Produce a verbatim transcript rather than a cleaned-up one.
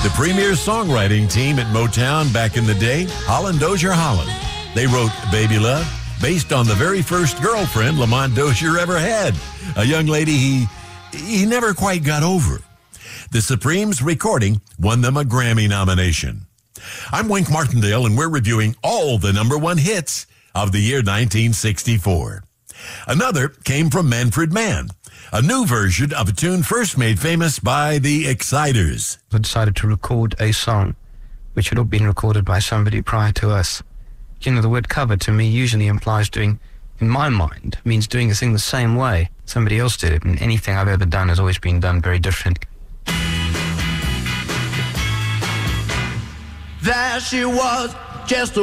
The premier songwriting team at Motown back in the day, Holland Dozier Holland. They wrote Baby Love based on the very first girlfriend Lamont Dozier ever had, a young lady he he never quite got over. The Supremes recording won them a Grammy nomination. I'm Wink Martindale, and we're reviewing all the number one hits of the year nineteen sixty-four. Another came from Manfred Mann, a new version of a tune first made famous by the Exciters. I decided to record a song which had all been recorded by somebody prior to us. You know, the word cover to me usually implies doing, in my mind, means doing a thing the same way somebody else did it, and anything I've ever done has always been done very different. There she was, just a